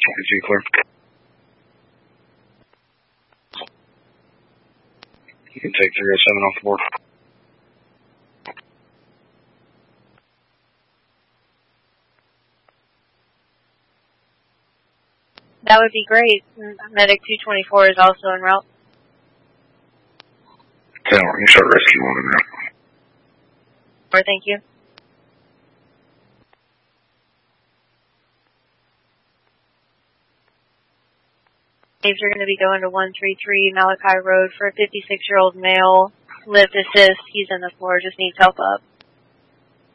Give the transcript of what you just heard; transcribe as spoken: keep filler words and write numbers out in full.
Is you clear? You can take three oh seven off the board. That would be great. Medic two twenty-four is also en route. Okay, you can start rescue one in there. Or thank you. Saves are going to be going to one three three Malachi Road for a fifty-six-year-old male. Lift assist. He's on the floor. Just needs help up.